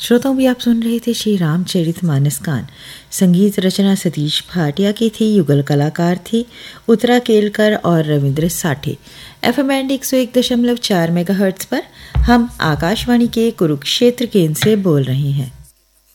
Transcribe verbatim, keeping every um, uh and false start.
श्रोताओं भी आप सुन रहे थे श्री रामचरितमानस गान। संगीत रचना सतीश भाटिया की थी। युगल कलाकार थे उत्तरा केलकर और रविंद्र साठे। एफएम बैंड एक सौ एक दशमलव चार मेगाहर्ट्ज पर हम आकाशवाणी के कुरुक्षेत्र केंद्र से बोल रहे हैं।